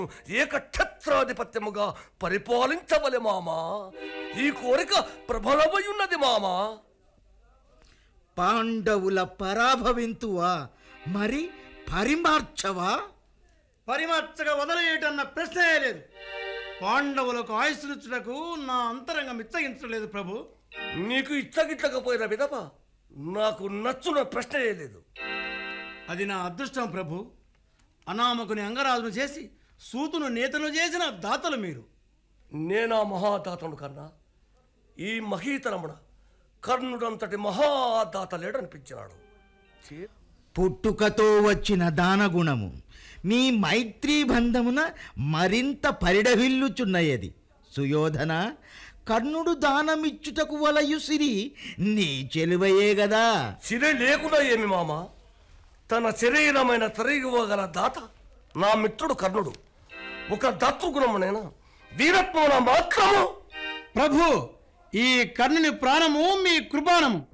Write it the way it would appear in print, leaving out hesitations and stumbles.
ఏకఛత్రాధిపత్యముగా పరిపాలించవలె మామా. ఈ కోరిక ప్రబలమయున్నది మామా. పాండవుల పరాభవింతువా, మరి పరిమార్చవా? పరిమార్చగా వదిలేయటన్న ప్రశ్నే లేదు. పాండవులకు ఆయుష్నుచుటకు నా అంతరంగం ఇచ్చగించలేదు ప్రభు. నీకు ఇచ్చగిచ్చకపోయిన విధవ నాకు నచ్చున ప్రశ్నే లేదు. అది నా అదృష్టం ప్రభు. అనామకుని అంగరాజును చేసి సూతును నేతను చేసిన దాతలు మీరు. నేనా మహాదాతను కన్నా ఈ మహీతరమున కర్ణుడంతటి మహాదాత లేడనిపించినాడు. పుట్టుకతో వచ్చిన దానగుణము మీ మైత్రీ బంధమున మరింత పరిడవిల్లుచున్నయది. సుయోధన, కర్ణుడు దానమిచ్చుటకు వలయు సిరి నీ చెలువయే గదా. సిరి లేకుండా ఏమి మామ? తన శరీరమైన తరిగివ్వగల దాత నా మిత్రుడు కర్ణుడు. ఒక దాతృగుణమునైనా వీరత్వమున మాత్రము. ప్రభు, ఈ కర్ణుని ప్రాణము మీ కృపాణము.